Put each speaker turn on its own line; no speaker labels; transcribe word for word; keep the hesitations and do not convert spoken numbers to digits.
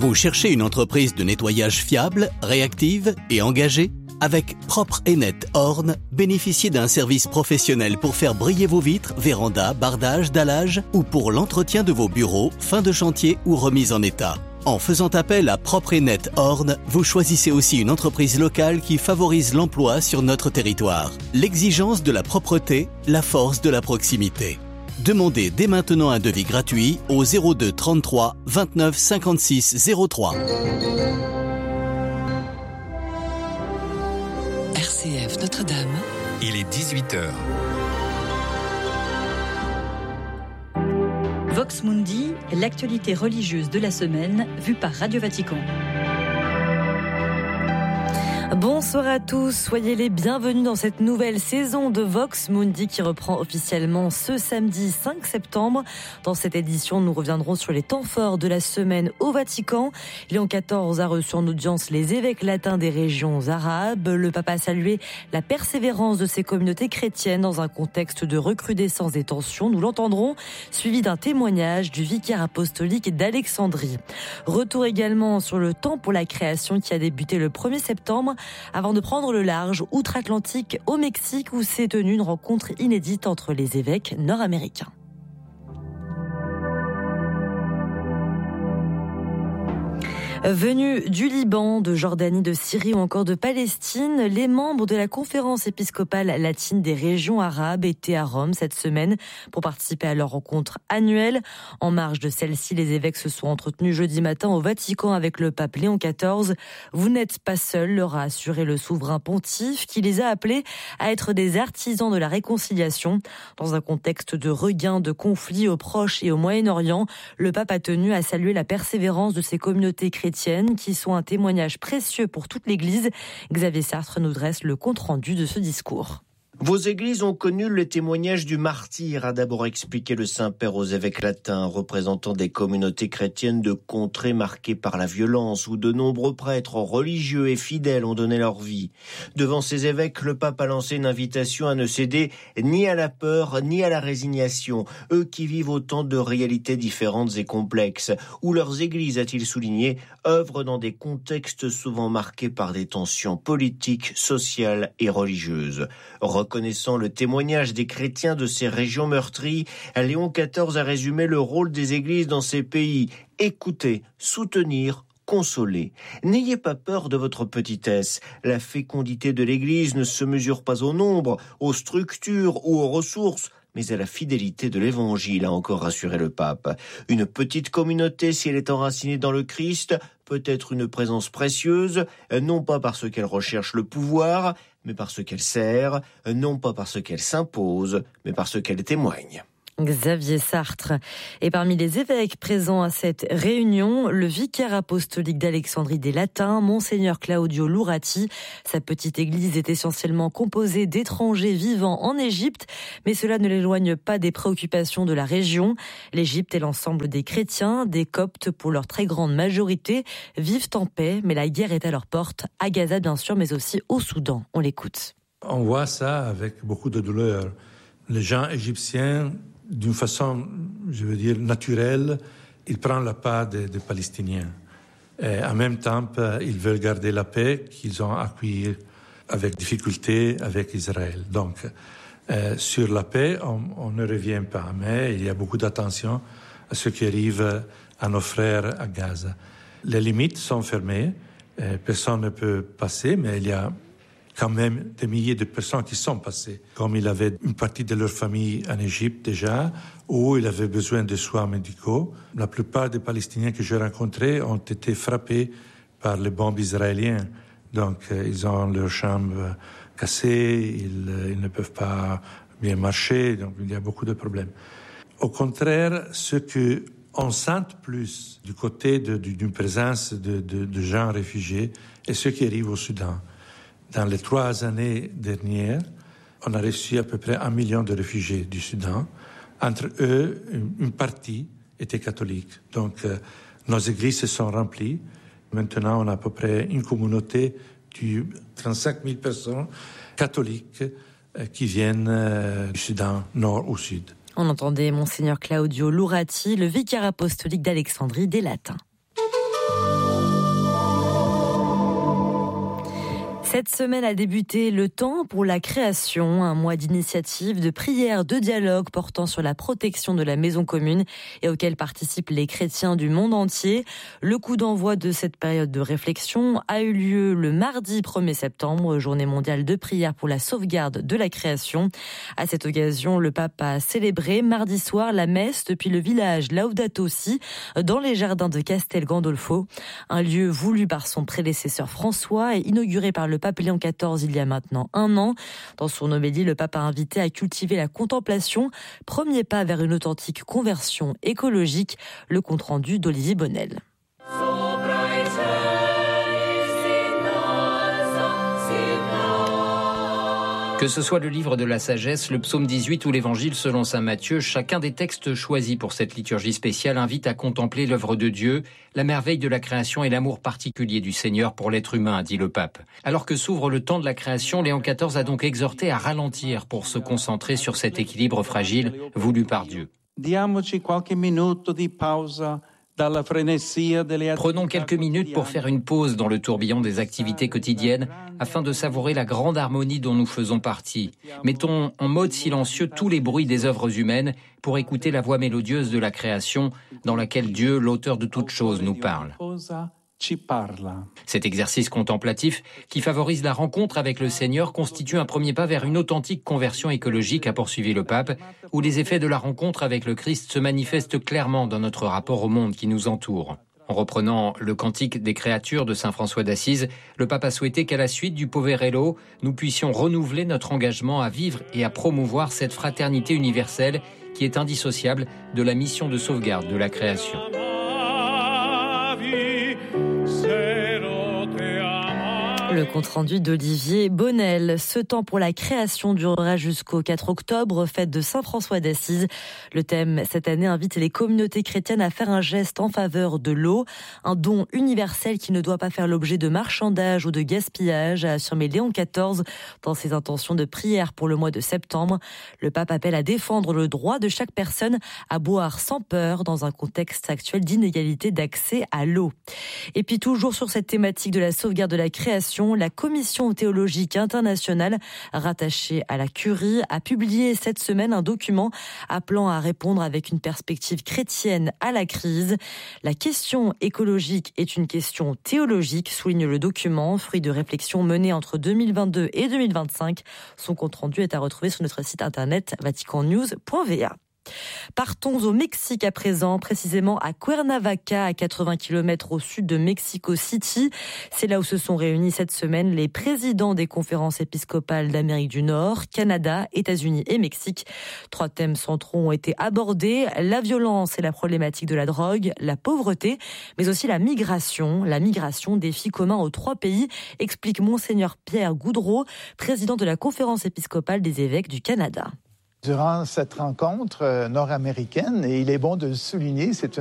Vous cherchez une entreprise de nettoyage fiable, réactive et engagée ? Avec Propre et Net Horn, bénéficiez d'un service professionnel pour faire briller vos vitres, vérandas, bardages, dallages ou pour l'entretien de vos bureaux, fin de chantier ou remise en état. En faisant appel à Propre et Net Horn, vous choisissez aussi une entreprise locale qui favorise l'emploi sur notre territoire. L'exigence de la propreté, la force de la proximité. Demandez dès maintenant un devis gratuit au zéro deux trente-trois vingt-neuf cinquante-six zéro trois.
R C F Notre-Dame.
Il est dix-huit heures.
Vox Mundi, l'actualité religieuse de la semaine, vue par Radio Vatican.
Bonsoir à tous, soyez les bienvenus dans cette nouvelle saison de Vox Mundi qui reprend officiellement ce samedi cinq septembre. Dans cette édition, nous reviendrons sur les temps forts de la semaine au Vatican. Léon quatorze a reçu en audience les évêques latins des régions arabes. Le pape a salué la persévérance de ces communautés chrétiennes dans un contexte de recrudescence des tensions. Nous l'entendrons, suivi d'un témoignage du vicaire apostolique d'Alexandrie. Retour également sur le temps pour la création qui a débuté le premier septembre. Avant de prendre le large outre-Atlantique au Mexique où s'est tenue une rencontre inédite entre les évêques nord-américains. Venus du Liban, de Jordanie, de Syrie ou encore de Palestine, les membres de la conférence épiscopale latine des régions arabes étaient à Rome cette semaine pour participer à leur rencontre annuelle. En marge de celle-ci, les évêques se sont entretenus jeudi matin au Vatican avec le pape Léon quatorze. Vous n'êtes pas seuls, leur a assuré le souverain pontife qui les a appelés à être des artisans de la réconciliation. Dans un contexte de regain de conflits au Proche et au Moyen-Orient, le pape a tenu à saluer la persévérance de ces communautés chrétiennes qui sont un témoignage précieux pour toute l'Église. Xavier Sartre nous dresse le compte-rendu de ce discours.
Vos églises ont connu le témoignage du martyr, a d'abord expliqué le Saint-Père aux évêques latins, représentant des communautés chrétiennes de contrées marquées par la violence, où de nombreux prêtres religieux et fidèles ont donné leur vie. Devant ces évêques, le pape a lancé une invitation à ne céder ni à la peur, ni à la résignation, eux qui vivent autant de réalités différentes et complexes, où leurs églises, a-t-il souligné, œuvrent dans des contextes souvent marqués par des tensions politiques, sociales et religieuses. Reconnaissant le témoignage des chrétiens de ces régions meurtries, Léon quatorze a résumé le rôle des églises dans ces pays. Écoutez, soutenir, consoler. N'ayez pas peur de votre petitesse. La fécondité de l'Église ne se mesure pas au nombre, aux structures ou aux ressources, mais à la fidélité de l'Évangile, a encore rassuré le pape. Une petite communauté, si elle est enracinée dans le Christ, peut être une présence précieuse, non pas parce qu'elle recherche le pouvoir, mais parce qu'elle sert, non pas parce qu'elle s'impose, mais parce qu'elle témoigne.
Xavier Sartre. Et parmi les évêques présents à cette réunion, le vicaire apostolique d'Alexandrie des Latins, Monseigneur Claudio Lurati. Sa petite église est essentiellement composée d'étrangers vivant en Égypte, mais cela ne l'éloigne pas des préoccupations de la région. L'Égypte et l'ensemble des chrétiens, des Coptes pour leur très grande majorité, vivent en paix, mais la guerre est à leur porte, à Gaza bien sûr, mais aussi au Soudan. On l'écoute.
On voit ça avec beaucoup de douleur. Les gens égyptiens, d'une façon, je veux dire, naturelle, ils prennent la part des, des Palestiniens. Et en même temps, ils veulent garder la paix qu'ils ont acquis avec difficulté avec Israël. Donc, euh, sur la paix, on, on ne revient pas, mais il y a beaucoup d'attention à ce qui arrive à nos frères à Gaza. Les limites sont fermées, personne ne peut passer, mais il y a quand même des milliers de personnes qui sont passées. Comme il avait une partie de leur famille en Égypte déjà, où il avait besoin de soins médicaux. La plupart des Palestiniens que j'ai rencontrés ont été frappés par les bombes israéliennes. Donc, euh, ils ont leurs chambres cassées, ils, euh, ils ne peuvent pas bien marcher, donc il y a beaucoup de problèmes. Au contraire, ce que on sent plus du côté de, d'une présence de, de, de gens réfugiés est ce qui arrive au Soudan. Dans les trois années dernières, on a reçu à peu près un million de réfugiés du Soudan. Entre eux, une partie était catholique. Donc, euh, nos églises se sont remplies. Maintenant, on a à peu près une communauté de trente-cinq mille personnes catholiques euh, qui viennent euh, du Soudan, nord au sud.
On entendait Monseigneur Claudio Lurati, le vicaire apostolique d'Alexandrie des Latins. Cette semaine a débuté le temps pour la création, un mois d'initiatives, de prières, de dialogues portant sur la protection de la maison commune et auquel participent les chrétiens du monde entier. Le coup d'envoi de cette période de réflexion a eu lieu le mardi premier septembre, journée mondiale de prière pour la sauvegarde de la création. À cette occasion, le pape a célébré mardi soir la messe depuis le village Laudato Si dans les jardins de Castel Gandolfo, un lieu voulu par son prédécesseur François et inauguré par le pape Léon quatorze il y a maintenant un an. Dans son homélie, le pape a invité à cultiver la contemplation, premier pas vers une authentique conversion écologique. Le compte-rendu d'Olivier Bonnel.
Que ce soit le livre de la sagesse, le psaume dix-huit ou l'évangile selon saint Matthieu, chacun des textes choisis pour cette liturgie spéciale invite à contempler l'œuvre de Dieu, la merveille de la création et l'amour particulier du Seigneur pour l'être humain, dit le pape. Alors que s'ouvre le temps de la création, Léon quatorze a donc exhorté à ralentir pour se concentrer sur cet équilibre fragile voulu par Dieu.
Diamoci qualche minuto di pausa.
Prenons quelques minutes pour faire une pause dans le tourbillon des activités quotidiennes afin de savourer la grande harmonie dont nous faisons partie. Mettons en mode silencieux tous les bruits des œuvres humaines pour écouter la voix mélodieuse de la création dans laquelle Dieu, l'auteur de toutes choses, nous parle. Cet exercice contemplatif qui favorise la rencontre avec le Seigneur constitue un premier pas vers une authentique conversion écologique, a poursuivi le pape, où les effets de la rencontre avec le Christ se manifestent clairement dans notre rapport au monde qui nous entoure. En reprenant le cantique des créatures de saint François d'Assise, le pape a souhaité qu'à la suite du Poverello, nous puissions renouveler notre engagement à vivre et à promouvoir cette fraternité universelle qui est indissociable de la mission de sauvegarde de la création.
Le compte-rendu d'Olivier Bonnel. Ce temps pour la création durera jusqu'au quatre octobre, fête de saint François d'Assise. Le thème cette année invite les communautés chrétiennes à faire un geste en faveur de l'eau, un don universel qui ne doit pas faire l'objet de marchandage ou de gaspillage, a affirmé Léon quatorze dans ses intentions de prière pour le mois de septembre. Le pape appelle à défendre le droit de chaque personne à boire sans peur dans un contexte actuel d'inégalité d'accès à l'eau. Et puis toujours sur cette thématique de la sauvegarde de la création, la Commission théologique internationale, rattachée à la Curie, a publié cette semaine un document appelant à répondre avec une perspective chrétienne à la crise. La question écologique est une question théologique, souligne le document, fruit de réflexions menées entre deux mille vingt-deux et deux mille vingt-cinq. Son compte-rendu est à retrouver sur notre site internet vatican news point v a. Partons au Mexique à présent, précisément à Cuernavaca, à quatre-vingts kilomètres au sud de Mexico City. C'est là où se sont réunis cette semaine les présidents des conférences épiscopales d'Amérique du Nord, Canada, États-Unis et Mexique. Trois thèmes centraux ont été abordés, la violence et la problématique de la drogue, la pauvreté, mais aussi la migration. La migration, défi commun aux trois pays, explique Monseigneur Pierre Goudreau, président de la conférence épiscopale des évêques du Canada.
Durant cette rencontre nord-américaine, et il est bon de le souligner, c'est une